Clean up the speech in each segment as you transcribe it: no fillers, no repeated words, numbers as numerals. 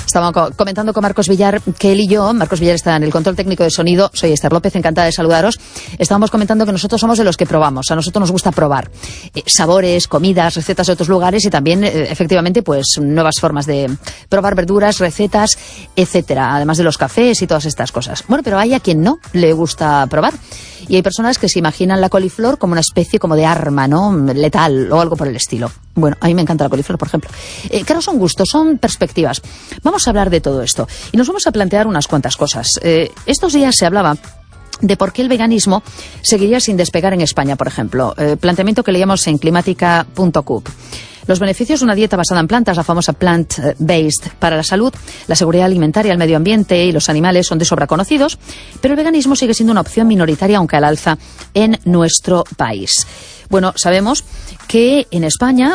Estaba comentando con Marcos Villar que él y yo, Marcos Villar está en el control técnico de sonido, soy Esther López, encantada de saludaros. Estábamos comentando que nosotros somos de los que probamos, a nosotros nos gusta probar sabores, comidas, recetas de otros lugares y también, efectivamente, pues nuevas formas de probar verduras, recetas, etcétera, además de los cafés y todas estas cosas. Bueno, pero hay a quien no le gusta probar y hay personas que se imaginan la coliflor como una especie como de arma, ¿no? Letal o algo por el estilo. Bueno, a mí me encanta la coliflor, por ejemplo. Que no son gustos, son perspectivas. Vamos a hablar de todo esto y nos vamos a plantear unas cuantas cosas. Estos días se hablaba de por qué el veganismo seguiría sin despegar en España, por ejemplo. Planteamiento que leíamos en climática.coop. Los beneficios de una dieta basada en plantas, la famosa plant-based, para la salud, la seguridad alimentaria, el medio ambiente y los animales son de sobra conocidos, pero el veganismo sigue siendo una opción minoritaria, aunque al alza, en nuestro país. Bueno, sabemos que en España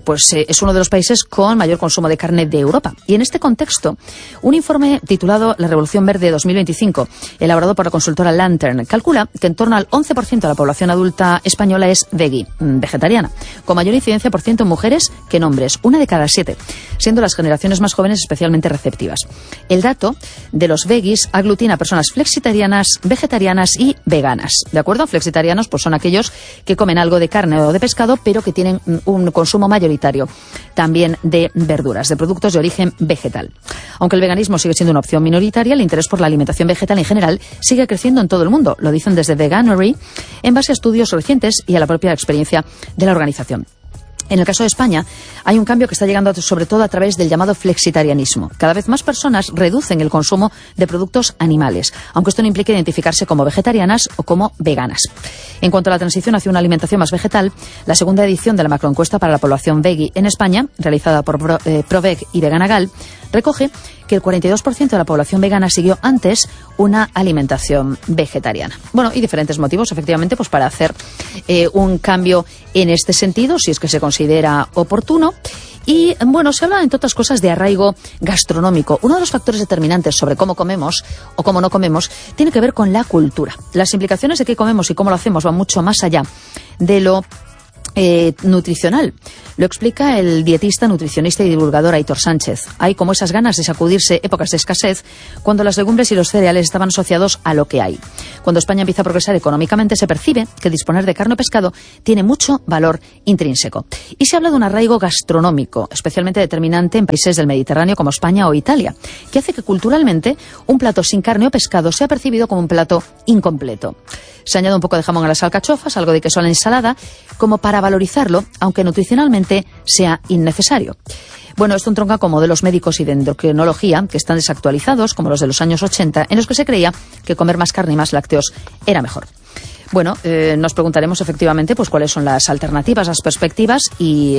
es uno de los países con mayor consumo de carne de Europa. Y en este contexto, un informe titulado La Revolución Verde 2025, elaborado por la consultora Lantern, calcula que en torno al 11% de la población adulta española es vegetariana, con mayor incidencia por ciento en mujeres que en hombres, 1 de cada 7, siendo las generaciones más jóvenes especialmente receptivas. El dato de los veggies aglutina a personas flexitarianas, vegetarianas y veganas. ¿De acuerdo? Flexitarianos pues son aquellos que comen algo de carne o de pescado, pero que tienen un consumo mayoritario también de verduras, de productos de origen vegetal. Aunque el veganismo sigue siendo una opción minoritaria, el interés por la alimentación vegetal en general sigue creciendo en todo el mundo. Lo dicen desde Veganuary, en base a estudios recientes y a la propia experiencia de la organización. En el caso de España, hay un cambio que está llegando sobre todo a través del llamado flexitarianismo. Cada vez más personas reducen el consumo de productos animales, aunque esto no implique identificarse como vegetarianas o como veganas. En cuanto a la transición hacia una alimentación más vegetal, la segunda edición de la macroencuesta para la población veggie en España, realizada por Proveg y Veganagal, recoge que el 42% de la población vegana siguió antes una alimentación vegetariana. Bueno, y diferentes motivos, efectivamente, pues para hacer un cambio en este sentido, si es que se considera oportuno. Y, bueno, se habla, entre otras cosas, de arraigo gastronómico. Uno de los factores determinantes sobre cómo comemos o cómo no comemos tiene que ver con la cultura. Las implicaciones de qué comemos y cómo lo hacemos van mucho más allá de lo nutricional. Lo explica el dietista, nutricionista y divulgador Aitor Sánchez. Hay como esas ganas de sacudirse épocas de escasez cuando las legumbres y los cereales estaban asociados a lo que hay. Cuando España empieza a progresar económicamente, se percibe que disponer de carne o pescado tiene mucho valor intrínseco. Y se habla de un arraigo gastronómico, especialmente determinante en países del Mediterráneo como España o Italia, que hace que culturalmente un plato sin carne o pescado sea percibido como un plato incompleto. Se añade un poco de jamón a las alcachofas, algo de queso a la ensalada, como para valorizarlo, aunque nutricionalmente sea innecesario. Bueno, esto entronca con modelos médicos y de endocrinología que están desactualizados, como los de los años 80, en los que se creía que comer más carne y más lácteos era mejor. Bueno, nos preguntaremos efectivamente pues cuáles son las alternativas, las perspectivas y,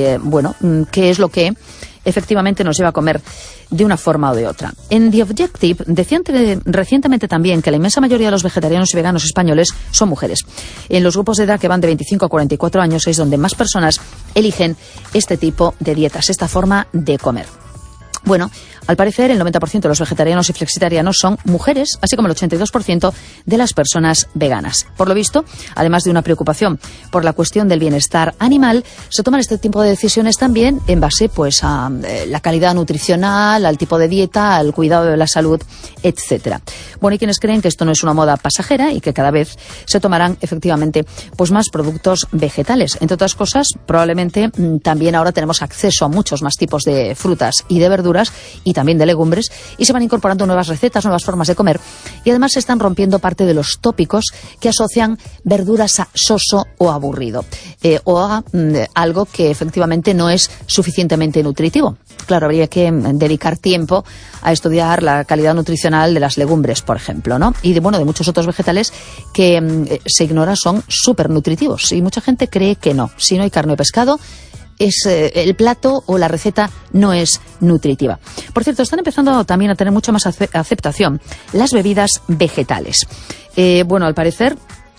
qué es lo que efectivamente nos lleva a comer de una forma o de otra. En The Objective decían recientemente también que la inmensa mayoría de los vegetarianos y veganos españoles son mujeres. En los grupos de edad que van de 25 a 44 años es donde más personas eligen este tipo de dietas, esta forma de comer. Bueno, al parecer el 90% de los vegetarianos y flexitarianos son mujeres, así como el 82% de las personas veganas. Por lo visto, además de una preocupación por la cuestión del bienestar animal, se toman este tipo de decisiones también en base pues a la calidad nutricional, al tipo de dieta, al cuidado de la salud, etcétera. Bueno, hay quienes creen que esto no es una moda pasajera y que cada vez se tomarán efectivamente pues más productos vegetales. Entre otras cosas, probablemente también ahora tenemos acceso a muchos más tipos de frutas y de verduras y también de legumbres, y se van incorporando nuevas recetas, nuevas formas de comer, y además se están rompiendo parte de los tópicos que asocian verduras a soso o aburrido, o a algo que efectivamente no es suficientemente nutritivo. Claro, habría que dedicar tiempo a estudiar la calidad nutricional de las legumbres, por ejemplo, ¿no? Y de muchos otros vegetales que se ignora son súper nutritivos, y mucha gente cree que no. Si no hay carne o pescado, el plato o la receta no es nutritiva. Por cierto, están empezando también a tener mucha más aceptación las bebidas vegetales. Al parecer,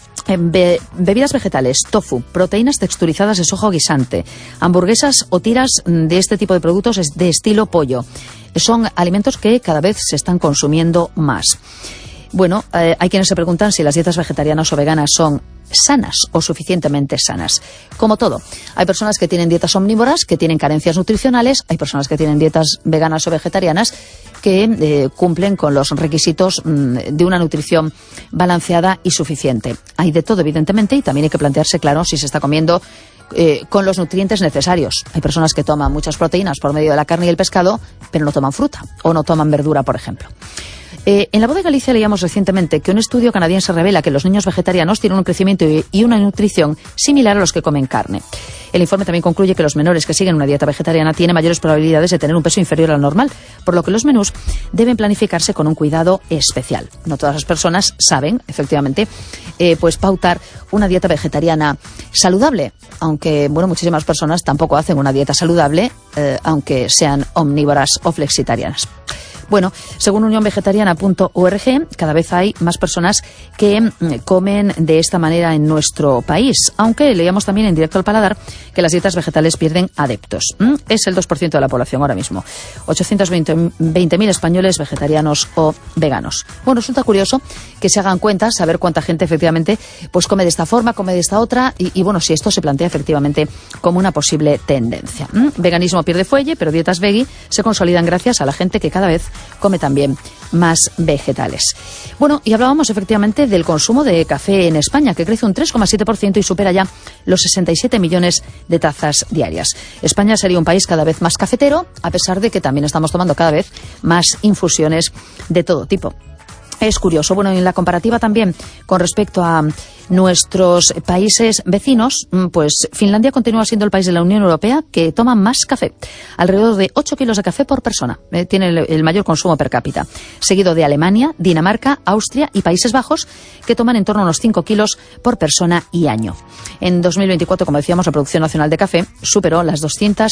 bebidas vegetales, tofu, proteínas texturizadas de soja o guisante, hamburguesas o tiras de este tipo de productos de estilo pollo. Son alimentos que cada vez se están consumiendo más. Bueno, hay quienes se preguntan si las dietas vegetarianas o veganas son sanas o suficientemente sanas. Como todo, hay personas que tienen dietas omnívoras, que tienen carencias nutricionales, hay personas que tienen dietas veganas o vegetarianas que cumplen con los requisitos de una nutrición balanceada y suficiente. Hay de todo, evidentemente, y también hay que plantearse, claro, si se está comiendo con los nutrientes necesarios. Hay personas que toman muchas proteínas por medio de la carne y el pescado, pero no toman fruta o no toman verdura, por ejemplo. En La Voz de Galicia leíamos recientemente que un estudio canadiense revela que los niños vegetarianos tienen un crecimiento y una nutrición similar a los que comen carne. El informe también concluye que los menores que siguen una dieta vegetariana tienen mayores probabilidades de tener un peso inferior al normal, por lo que los menús deben planificarse con un cuidado especial. No todas las personas saben, efectivamente, pues pautar una dieta vegetariana saludable, aunque, bueno, muchísimas personas tampoco hacen una dieta saludable, aunque sean omnívoras o flexitarianas. Bueno, según unionvegetariana.org, cada vez hay más personas que comen de esta manera en nuestro país, aunque leíamos también en Directo al Paladar que las dietas vegetales pierden adeptos. Es el 2% de la población ahora mismo. 820.000 españoles vegetarianos o veganos. Bueno, resulta curioso que se hagan cuentas, saber cuánta gente efectivamente pues come de esta forma, come de esta otra, y bueno, si esto se plantea efectivamente como una posible tendencia. Veganismo pierde fuelle, pero dietas veggie se consolidan gracias a la gente que cada vez come también más vegetales. Bueno, y hablábamos efectivamente del consumo de café en España, que crece un 3,7% y supera ya los 67 millones de tazas diarias. España sería un país cada vez más cafetero, a pesar de que también estamos tomando cada vez más infusiones de todo tipo. Es curioso. Bueno, en la comparativa también con respecto a nuestros países vecinos, pues Finlandia continúa siendo el país de la Unión Europea que toma más café. Alrededor de 8 kilos de café por persona. Tiene el mayor consumo per cápita. Seguido de Alemania, Dinamarca, Austria y Países Bajos, que toman en torno a unos 5 kilos por persona y año. En 2024, como decíamos, la producción nacional de café superó las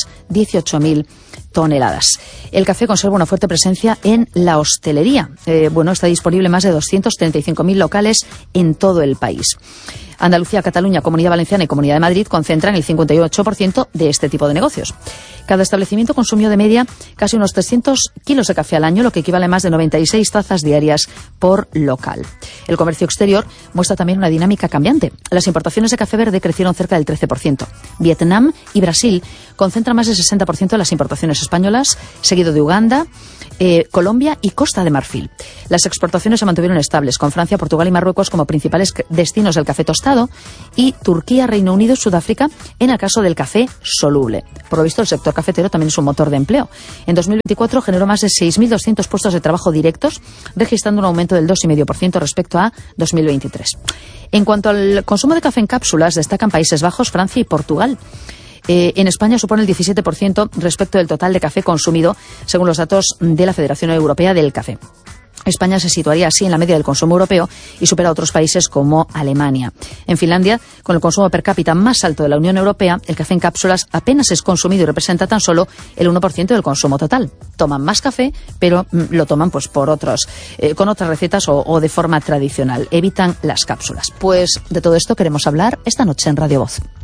218.000 toneladas. El café conserva una fuerte presencia en la hostelería. Bueno, está disponible en más de 235.000 locales en todo el país. Andalucía, Cataluña, Comunidad Valenciana y Comunidad de Madrid concentran el 58% de este tipo de negocios. Cada establecimiento consumió de media casi unos 300 kilos de café al año, lo que equivale a más de 96 tazas diarias por local. El comercio exterior muestra también una dinámica cambiante. Las importaciones de café verde crecieron cerca del 13%. Vietnam y Brasil concentran más del 60% de las importaciones españolas, seguido de Uganda, Colombia y Costa de Marfil. Las exportaciones se mantuvieron estables, con Francia, Portugal y Marruecos como principales destinos del café tostado y Turquía, Reino Unido y Sudáfrica en el caso del café soluble. Por lo visto, el sector cafetero también es un motor de empleo. En 2024 generó más de 6.200 puestos de trabajo directos, registrando un aumento del 2,5% respecto a 2023. En cuanto al consumo de café en cápsulas, destacan Países Bajos, Francia y Portugal. En España supone el 17% respecto del total de café consumido, según los datos de la Federación Europea del Café. España se situaría así en la media del consumo europeo y supera a otros países como Alemania. En Finlandia, con el consumo per cápita más alto de la Unión Europea, el café en cápsulas apenas es consumido y representa tan solo el 1% del consumo total. Toman más café, pero lo toman pues por con otras recetas o de forma tradicional. Evitan las cápsulas. Pues de todo esto queremos hablar esta noche en Radio Voz.